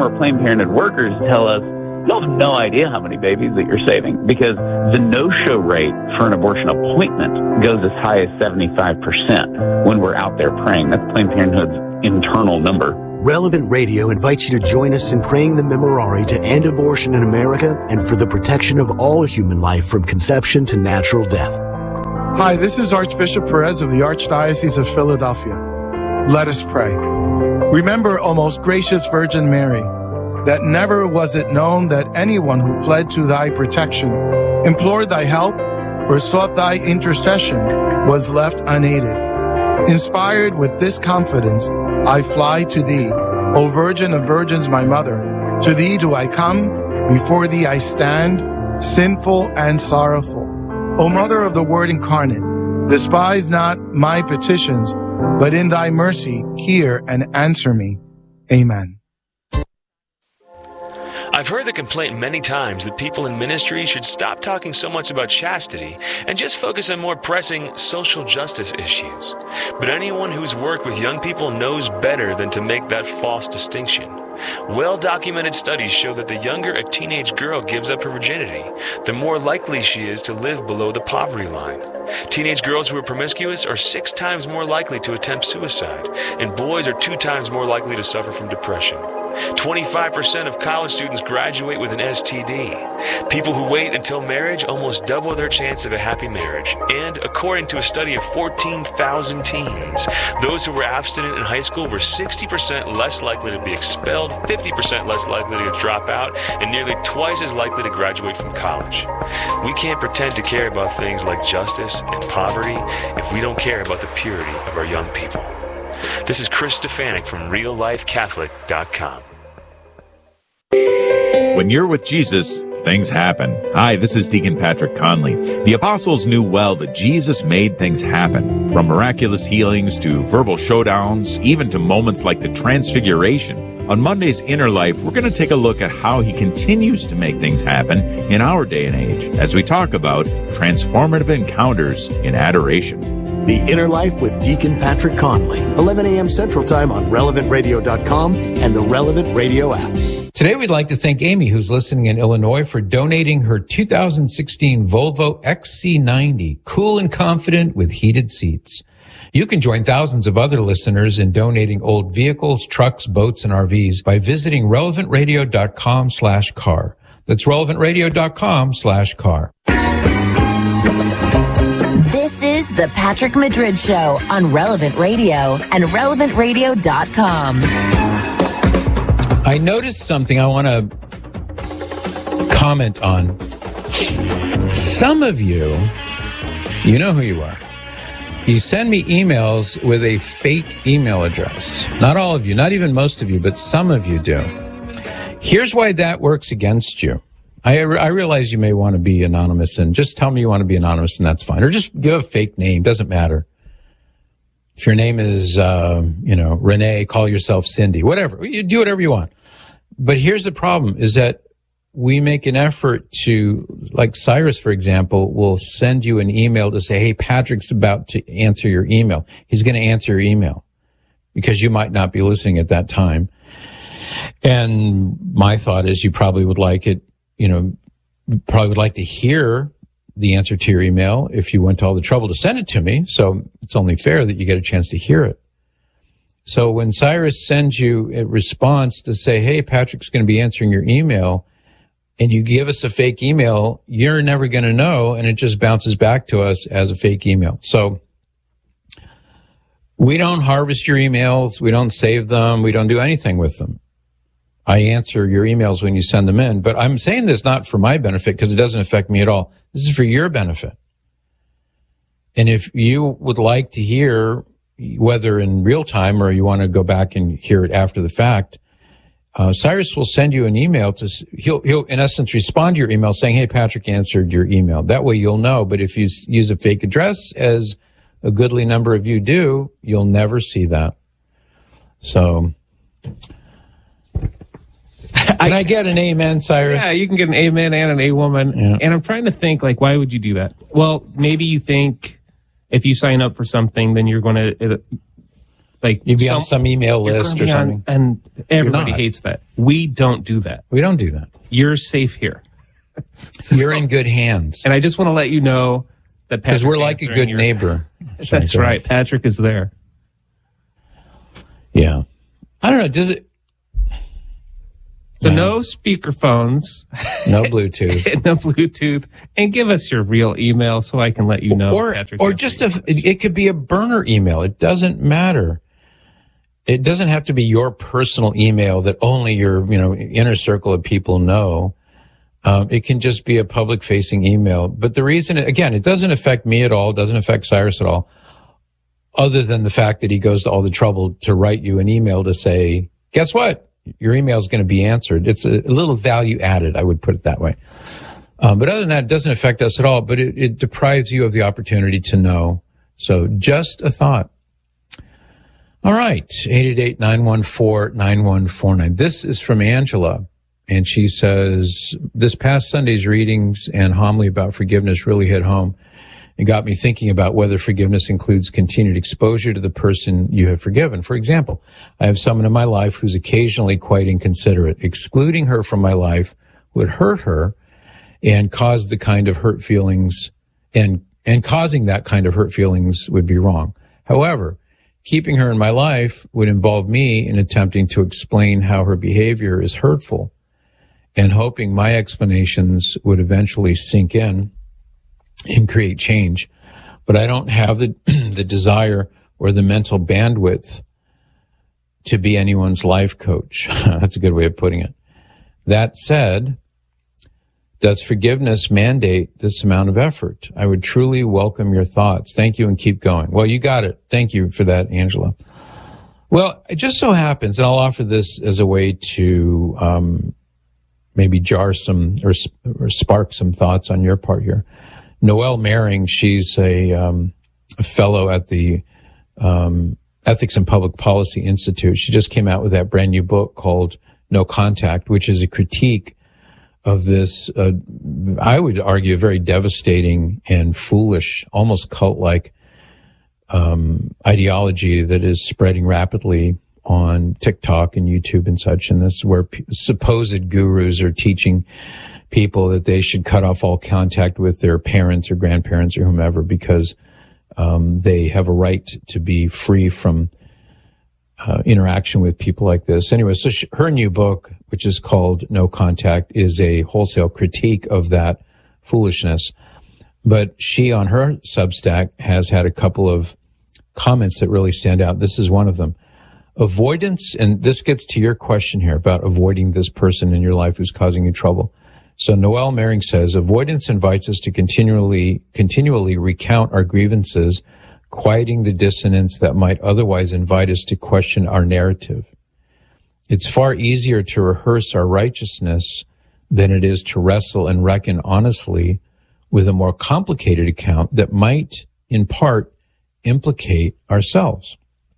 former Planned Parenthood workers tell us, you have no idea how many babies that you're saving, because the no-show rate for an abortion appointment goes as high as 75% when we're out there praying. That's Planned Parenthood's internal number. Relevant Radio invites you to join us in praying the Memorare to end abortion in America and for the protection of all human life from conception to natural death. Hi, this is Archbishop Perez of the Archdiocese of Philadelphia. Let us pray. Remember, O most gracious Virgin Mary, that never was it known that anyone who fled to thy protection, implored thy help, or sought thy intercession was left unaided. Inspired with this confidence, I fly to thee, O Virgin of Virgins, my mother. To thee do I come, before thee I stand, sinful and sorrowful. O Mother of the Word incarnate, despise not my petitions, but in thy mercy hear and answer me. Amen. I've heard the complaint many times that people in ministry should stop talking so much about chastity and just focus on more pressing social justice issues. But anyone who's worked with young people knows better than to make that false distinction. Well-documented studies show that the younger a teenage girl gives up her virginity, the more likely she is to live below the poverty line. Teenage girls who are promiscuous are 6 times more likely to attempt suicide, and boys are 2 times more likely to suffer from depression. 25% of college students graduate with an STD. People who wait until marriage almost double their chance of a happy marriage. And according to a study of 14,000 teens, those who were abstinent in high school were 60% less likely to be expelled, 50% less likely to drop out, and nearly twice as likely to graduate from college. We can't pretend to care about things like justice and poverty if we don't care about the purity of our young people. This is Chris Stefanik from RealLifeCatholic.com. When you're with Jesus, things happen. Hi, this is Deacon Patrick Conley. The apostles knew well that Jesus made things happen, from miraculous healings to verbal showdowns, even to moments like the Transfiguration. On Monday's Inner Life, we're going to take a look at how he continues to make things happen in our day and age as we talk about transformative encounters in adoration. The Inner Life with Deacon Patrick Conley, 11 a.m. Central Time on RelevantRadio.com and the Relevant Radio app. Today we'd like to thank Amy, who's listening in Illinois, for donating her 2016 Volvo XC90, cool and confident with heated seats. You can join thousands of other listeners in donating old vehicles, trucks, boats, and RVs by visiting relevantradio.com/car. That's relevantradio.com/car. This is the Patrick Madrid Show on Relevant Radio and relevantradio.com. I noticed something I want to comment on. Some of you, you know who you are. You send me emails with a fake email address. Not all of you, not even most of you, but some of you do. Here's why that works against you. I realize you may want to be anonymous, and just tell me you want to be anonymous, and that's fine. Or just give a fake name. Doesn't matter. If your name is, Renee, call yourself Cindy. Whatever. You do whatever you want. But here's the problem, is that we make an effort to, like Cyrus, for example, will send you an email to say, hey, Patrick's about to answer your email. He's going to answer your email because you might not be listening at that time. And my thought is you probably would like it, probably would like to hear the answer to your email if you went to all the trouble to send it to me. So it's only fair that you get a chance to hear it. So when Cyrus sends you a response to say, hey, Patrick's going to be answering your email, and you give us a fake email, you're never going to know, and it just bounces back to us as a fake email. So we don't harvest your emails. We don't save them. We don't do anything with them. I answer your emails when you send them in, but I'm saying this not for my benefit because it doesn't affect me at all. This is for your benefit. And if you would like to hear, whether in real time or you want to go back and hear it after the fact, Cyrus will send you an email he'll in essence respond to your email saying, hey, Patrick answered your email. That way you'll know. But if you use a fake address, as a goodly number of you do, you'll never see that. So, can I get an amen, Cyrus? Yeah, you can get an amen and an a woman. Yeah. And I'm trying to think, why would you do that? Well, maybe you think if you sign up for something, then you're going to Like You'd be on some email you're list gonna or be something. and everybody not. hates that. We don't do that. We don't do that. You're safe here. You're in good hands. And I just want to let you know that Because Patrick's we're like a answering good neighbor. That's right. Patrick is there. Yeah. I don't know. Does it? So no speakerphones. No Bluetooth. No Bluetooth. And give us your real email so I can let you know. Or just it could be a burner email. It doesn't matter. It doesn't have to be your personal email that only your, inner circle of people know. It can just be a public facing email. But the reason, again, it doesn't affect me at all. It doesn't affect Cyrus at all. Other than the fact that he goes to all the trouble to write you an email to say, guess what? Your email is going to be answered. It's a little value added, I would put it that way. But other than that, it doesn't affect us at all, but it deprives you of the opportunity to know. So just a thought. All right. 888-914-9149. This is from Angela. And she says, this past Sunday's readings and homily about forgiveness really hit home. It got me thinking about whether forgiveness includes continued exposure to the person you have forgiven. For example, I have someone in my life who's occasionally quite inconsiderate. Excluding her from my life would hurt her and cause the kind of hurt feelings, and causing that kind of hurt feelings would be wrong. However, keeping her in my life would involve me in attempting to explain how her behavior is hurtful and hoping my explanations would eventually sink in and create change. But I don't have the desire or the mental bandwidth to be anyone's life coach. That's a good way of putting it. That said, does forgiveness mandate this amount of effort? I would truly welcome your thoughts. Thank you, and keep going. Well, you got it. Thank you for that, Angela. Well, it just so happens, and I'll offer this as a way to maybe jar some or spark some thoughts on your part here. Noelle Mering, she's a fellow at the Ethics and Public Policy Institute. She just came out with that brand new book called No Contact, which is a critique of this, I would argue, very devastating and foolish, almost cult-like ideology that is spreading rapidly on TikTok and YouTube and such. And this is where supposed gurus are teaching people that they should cut off all contact with their parents or grandparents or whomever because they have a right to be free from interaction with people like this. Anyway, so her new book, which is called No Contact, is a wholesale critique of that foolishness. But she, on her Substack, has had a couple of comments that really stand out. This is one of them. Avoidance, and this gets to your question here about avoiding this person in your life who's causing you trouble. So Noelle Mering says, avoidance invites us to continually recount our grievances, quieting the dissonance that might otherwise invite us to question our narrative. It's far easier to rehearse our righteousness than it is to wrestle and reckon honestly with a more complicated account that might, in part, implicate ourselves.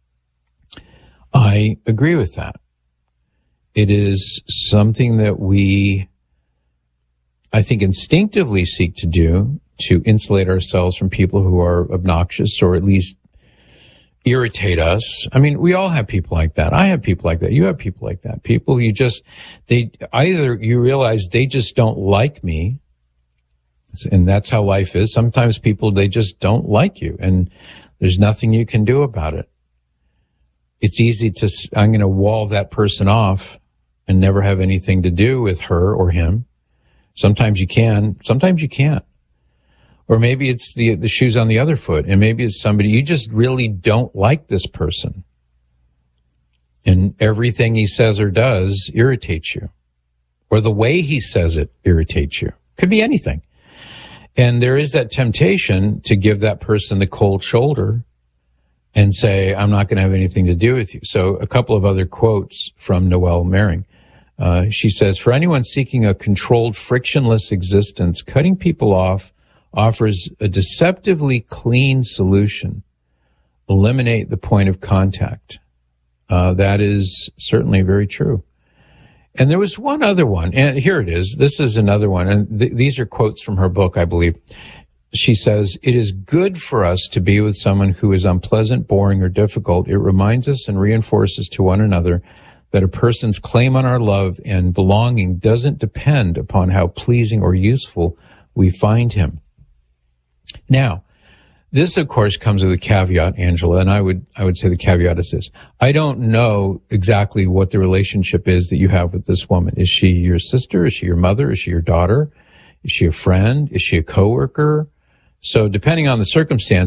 I agree with that. It is something that we, I think, instinctively seek to do to insulate ourselves from people who are obnoxious or at least irritate us. I mean, we all have people like that. I have people like that. You have people like that. People you realize they just don't like me. And that's how life is. Sometimes people, they just don't like you and there's nothing you can do about it. It's easy to, I'm going to wall that person off and never have anything to do with her or him. Sometimes you can, sometimes you can't. Or maybe it's the shoes on the other foot, and maybe it's somebody you just really don't like this person. And everything he says or does irritates you. Or the way he says it irritates you. Could be anything. And there is that temptation to give that person the cold shoulder and say, I'm not going to have anything to do with you. So a couple of other quotes from Noelle Mering. She says, for anyone seeking a controlled, frictionless existence, cutting people off offers a deceptively clean solution. Eliminate the point of contact. That is certainly very true. And there was one other one, and here it is. This is another one, and these are quotes from her book, I believe. she says, it is good for us to be with someone who is unpleasant, boring, or difficult. It reminds us and reinforces to one another that a person's claim on our love and belonging doesn't depend upon how pleasing or useful we find him. Now, this, of course, comes with a caveat, Angela, and I would say the caveat is this. I don't know exactly what the relationship is that you have with this woman. Is she your sister? Is she your mother? Is she your daughter? Is she a friend? Is she a coworker? So depending on the circumstance,